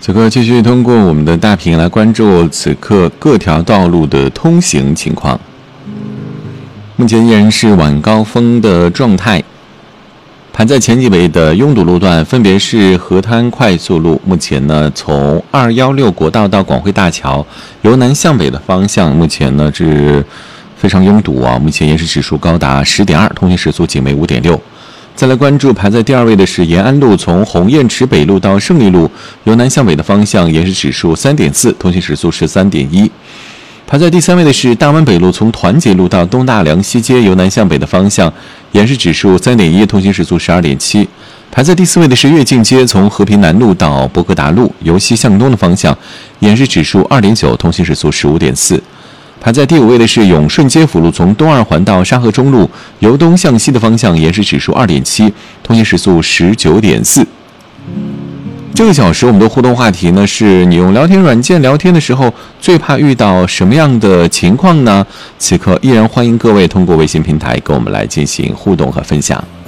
此刻继续通过我们的大屏来关注此刻各条道路的通行情况。目前依然是晚高峰的状态，排在前几位的拥堵路段分别是河滩快速路，目前呢从216国道到广汇大桥由南向北的方向，目前呢是非常拥堵啊，目前延时指数高达10.2，通行时速仅为5.6。再来关注排在第二位的是延安路，从鸿雁池北路到胜利路由南向北的方向，延时指数3.4，通行时速13.1。排在第三位的是大湾北路，从团结路到东大梁西街由南向北的方向，延时指数3.1，通行时速12.7。排在第四位的是跃进街，从和平南路到博格达路由西向东的方向，延时指数2.9，通行时速15.4。排在第五位的是永顺街辅路，从东二环到沙河中路由东向西的方向，延时指数2.7，通行时速19.4。这个小时我们的互动话题呢是你用聊天软件聊天的时候最怕遇到什么样的情况呢？此刻依然欢迎各位通过微信平台跟我们来进行互动和分享。